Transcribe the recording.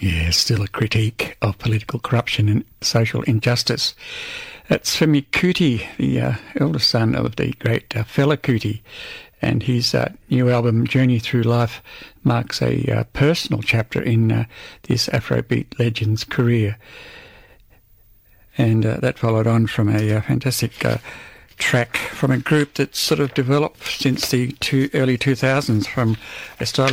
Yeah, still a critique of political corruption and social injustice. That's Femi Kuti, the eldest son of the great Fela Kuti, and his new album, Journey Through Life, marks a personal chapter in this Afrobeat legend's career. And that followed on from a fantastic track from a group that sort of developed since the early 2000s from a style